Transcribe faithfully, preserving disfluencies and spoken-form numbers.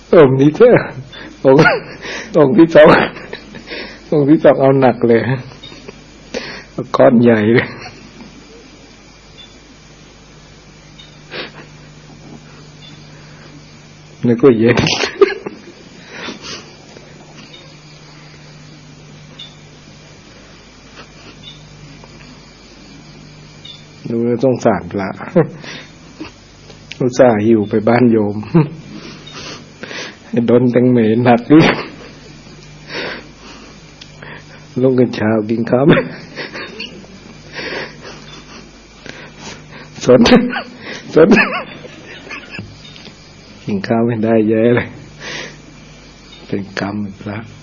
องค์นี้เจ้าองค์องค์ที่สององค์ที่สองเอาหนักเลยก้อนใหญ่เลยนึกว่าเย็นดูแล้วต้องสารพระอุตส่าห์หิวไปบ้านโยมโดนแตงเมหนักดิลงกันเช้ากินข้าวสนสนกินข้าวไม่ได้เยอะเลยเป็นกรรมพระ